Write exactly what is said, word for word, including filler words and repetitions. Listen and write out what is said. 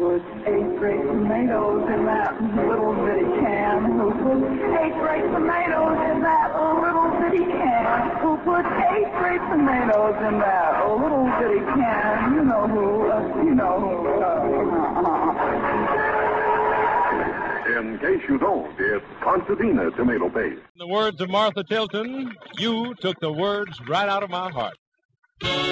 put eight great tomatoes in that little bitty can? Who put eight great tomatoes in that little bitty can? Who put eight great tomatoes in that little bitty can? You know who, uh, you know who, uh, uh, In case you don't, it's Contadina tomato paste. In the words of Martha Tilton, you took the words right out of my heart.